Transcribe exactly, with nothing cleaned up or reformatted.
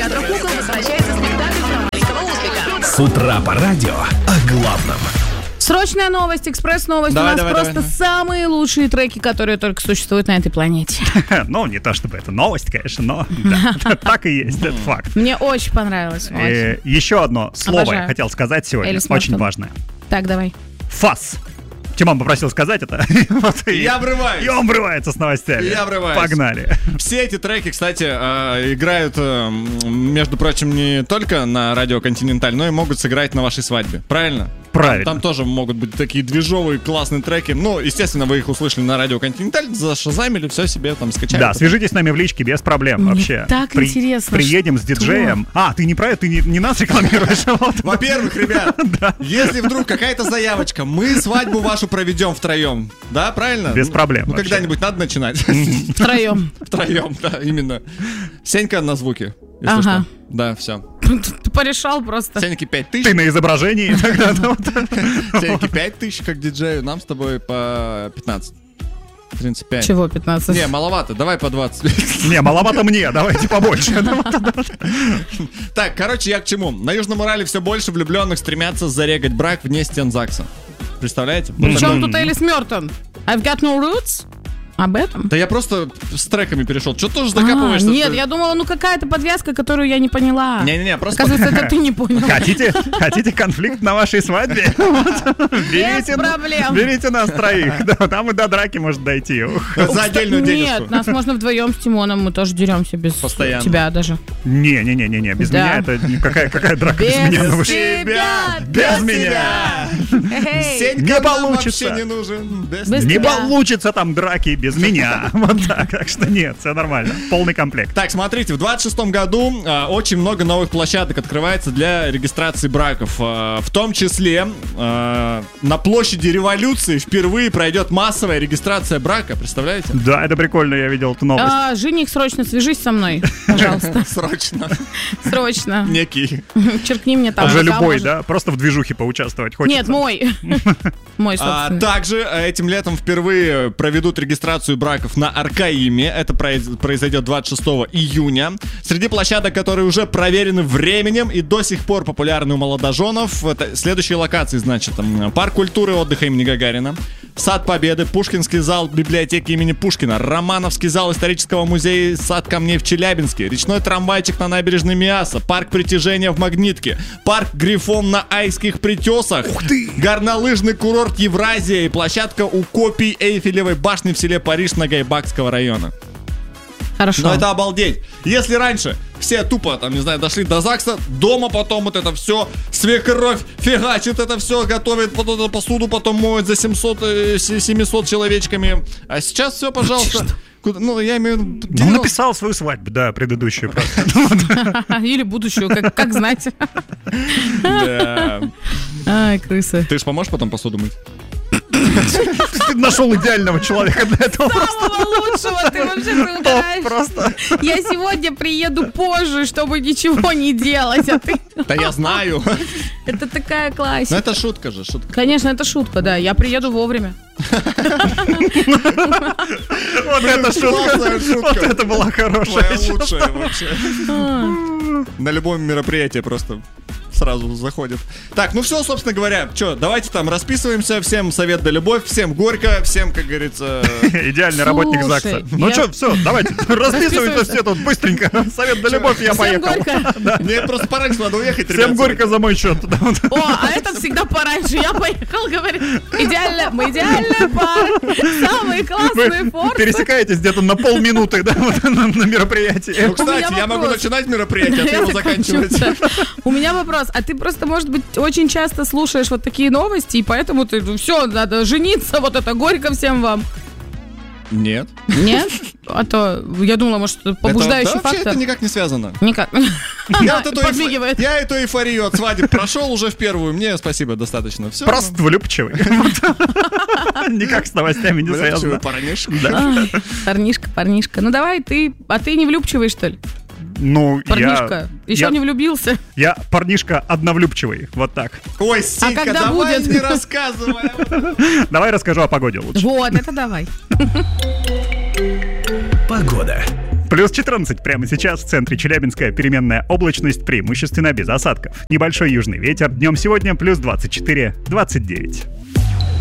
театра кукол возвращается спектакль про маленького узбека. С утра по радио о главном. Срочная новость, экспресс-новость. Давай, У нас давай, просто давай. самые лучшие треки, которые только существуют на этой планете. Ну, не то чтобы это новость, конечно, но да, так и есть, это факт. Мне очень понравилось. очень. Э, Еще одно слово Обожаю. я хотел сказать сегодня, Элис очень Мартин. важное. Так, давай. ФАС. Тимон попросил сказать это. Вот и- Я врываюсь. И он врывается с новостями. Я врываюсь. Погнали. Все эти треки, кстати, э, играют, э, между прочим, не только на радио Континенталь, но и могут сыграть на вашей свадьбе. Правильно? Правильно. Там, там тоже могут быть такие движовые, классные треки. Ну, естественно, вы их услышали на радио Континенталь, зашазамили, все себе там скачали. Да, свяжитесь с нами в личке без проблем Мне вообще. так интересно, Приедем с что? диджеем. А, ты не про это, ты не, не нас рекламируешь. а вот. Во-первых, ребят, если вдруг какая-то заявочка, мы свадьбу вашу проведем втроем. Да, правильно? Без проблем Ну, вообще. когда-нибудь надо начинать. Втроем. Втроем, да, именно. Сенька на звуки, если Ага. что. Да, все. Ты порешал просто. Сеньке пять тысяч. Ты на изображении тогда. ну, вот. Сеньке пять тысяч как диджею, нам с тобой по пятнадцать. тридцать пять. Чего пятнадцать? Не, маловато, давай по двадцать. Не, маловато мне, давайте побольше. Так, короче, я к чему? На Южном Урале все больше влюбленных стремятся зарегать брак вне стен ЗАГСа. Представляете? Вот Причем такое. тут Элис Мертон? I've got no roots? Об этом? Да я просто с треками перешел. Что тоже А, закапываешься? нет, я думала, ну какая-то подвязка, которую я не поняла. Не-не-не, просто... Оказывается, это ты не понял. Хотите, хотите конфликт на вашей свадьбе? Вот. Берите, проблем. берите нас троих. Да, там и до драки может дойти. Ух. За отдельную денежку. Нет, нас можно вдвоем с Тимоном, мы тоже деремся без Постоянно. тебя даже. Не-не-не-не, без Да. меня это какая, какая драка без, Без меня. Ну вы ж- тебя, без меня. Эй, Сенька Не нам получится. вообще не нужен. Без Без Не тебя. получится там драки без меня. Вот так, так что нет, все нормально. Полный комплект. Так, смотрите, в двадцать шестом году а, очень много новых площадок открывается для регистрации браков. А, в том числе а, на площади Революции впервые пройдет массовая регистрация брака. Представляете? Да, это прикольно, я видел эту новость. А, жених, срочно свяжись со мной, пожалуйста. Срочно. Срочно. Некий. Черкни мне там. Уже пока любой, может. да? Просто в движухе поучаствовать хочется. Нет, мой. Мой, А, собственно. также а, этим летом впервые проведут регистрацию браков на Аркаиме. Это произ- произойдет двадцать шестого июня. Среди площадок, которые уже проверены временем и до сих пор популярны у молодоженов, это следующие локации, значит, там, парк культуры и отдыха имени Гагарина, Сад Победы, Пушкинский зал библиотеки имени Пушкина, Романовский зал исторического музея Сад камней в Челябинске, речной трамвайчик на набережной Миаса, парк притяжения в Магнитке, парк Грифон на Айских притесах, горнолыжный курорт Евразия и площадка у копий Эйфелевой башни в селе Париж Нагайбакского района. Хорошо. Но это обалдеть. Если раньше все тупо, там, не знаю, дошли до ЗАГСа, дома потом вот это все, свекровь фигачит это все, готовит вот эту посуду, потом моет за семьсот, э, с- семьсот человечками. А сейчас все, пожалуйста. Куда- ну, я имею в виду... Ну, девяносто написал свою свадьбу, да, предыдущую просто. Или будущую, как, как знать. Да. Ай, крысы. Ты же поможешь потом посуду мыть? Ты нашел идеального человека для этого. Самого лучшего ты вообще выбираешь. Просто. Я сегодня приеду позже, чтобы ничего не делать, а ты... Да я знаю. Это такая Но классика. это шутка же, шутка. Конечно, это шутка, да. Я приеду вовремя. Вот это шутка. Классная шутка. Вот это была хорошая. Твоя лучшая вообще. На любом мероприятии просто сразу заходит. Так, ну все, собственно говоря, что, давайте там расписываемся. Всем совет да любовь, всем горько, всем, как говорится... Идеальный работник Слушай, ЗАГСа. Ну я- что, все, давайте, расписываемся все тут быстренько. Совет да любовь, я Всем поехал. горько. Мне просто пораньше надо уехать, ребят. Всем горько за мой счет. Да, вот. О, а это всегда пораньше. Я поехал, говорит, идеально, мы идеальная пара. Самые классные Вы форсы. пересекаетесь где-то на полминуты, да, вот на, на мероприятии. Ну, кстати, У меня я могу вопрос. начинать мероприятие, а ты Я его закончу, заканчивать. да. У меня вопрос. А ты просто, может быть, очень часто слушаешь вот такие новости, и поэтому ты, ну, все, надо жениться, вот это горько всем вам. Нет. Нет? А то я думала, может, это побуждающий Это- да, вообще фактор. это никак не связано. Никак. Я вот эту Подмигивает. эйфо- я эту эйфорию от свадеб прошел уже в первую. Мне спасибо, достаточно. Все. Просто влюбчивый. Никак с новостями не связано. парнишка. Да. А, Парнишка, парнишка. Ну давай, ты. А ты не влюбчивый, что ли? Ну, Парнишка. я... Еще я- не влюбился. Я парнишка одновлюбчивый, вот так. Ой, Синька, когда давай будет? не рассказывай. Давай расскажу о погоде лучше. Вот, это давай. Погода. Плюс четырнадцать прямо сейчас в центре Челябинска. Переменная облачность, преимущественно без осадков. Небольшой южный ветер. Днем сегодня плюс двадцать четыре - двадцать девять.